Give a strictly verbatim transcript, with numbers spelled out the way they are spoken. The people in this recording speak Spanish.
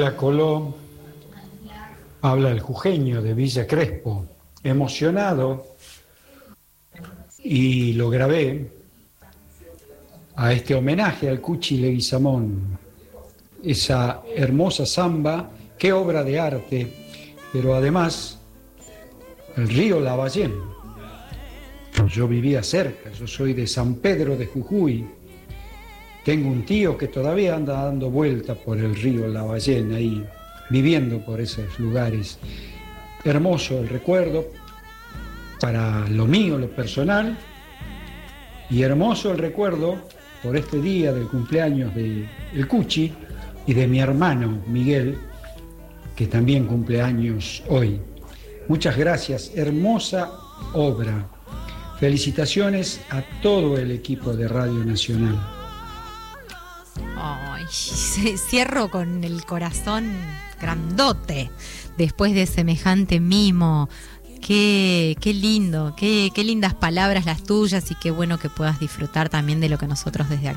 Hola Coló, habla el jujeño de Villa Crespo, emocionado, y lo grabé a este homenaje al Cuchi Leguizamón, esa hermosa samba, qué obra de arte, pero además el río Lavallén. Yo vivía cerca, yo soy de San Pedro de Jujuy, tengo un tío que todavía anda dando vuelta por el río Lavallén, ahí viviendo por esos lugares. Hermoso el recuerdo para lo mío, lo personal, y hermoso el recuerdo por este día del cumpleaños de el Cuchi y de mi hermano Miguel, que también cumple años hoy. Muchas gracias, hermosa obra. Felicitaciones a todo el equipo de Radio Nacional. Ay, cierro con el corazón grandote después de semejante mimo. Qué, qué lindo, qué, qué lindas palabras las tuyas, y qué bueno que puedas disfrutar también de lo que nosotros desde acá